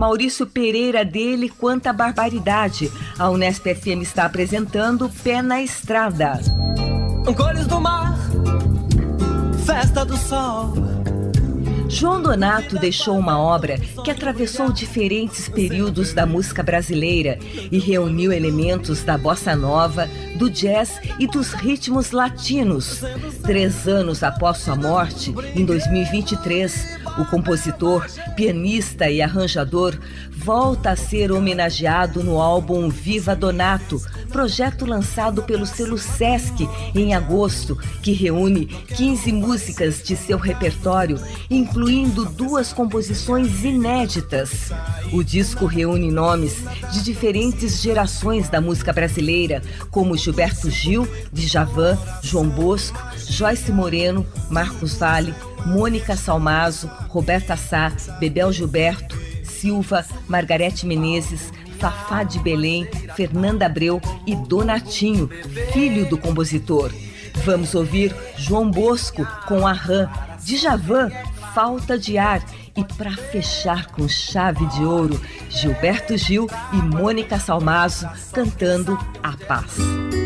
Maurício Pereira dele Quanta Barbaridade. A Unesp FM está apresentando Pé na Estrada. Cores do mar, festa do sol. João Donato deixou uma obra que atravessou diferentes períodos da música brasileira e reuniu elementos da bossa nova, do jazz e dos ritmos latinos. 3 anos após sua morte, em 2023, o compositor, pianista e arranjador volta a ser homenageado no álbum Viva Donato, projeto lançado pelo selo Sesc em agosto, que reúne 15 músicas de seu repertório, incluindo 2 composições inéditas. O disco reúne nomes de diferentes gerações da música brasileira, como Gilberto Gil, Djavan, João Bosco, Joyce Moreno, Marcos Valle, Mônica Salmazo, Roberta Sá, Bebel Gilberto, Silva, Margarete Menezes, Fafá de Belém, Fernanda Abreu e Donatinho, filho do compositor. Vamos ouvir João Bosco com Aham, Djavan, Falta de Ar e, para fechar com chave de ouro, Gilberto Gil e Mônica Salmazo cantando A Paz.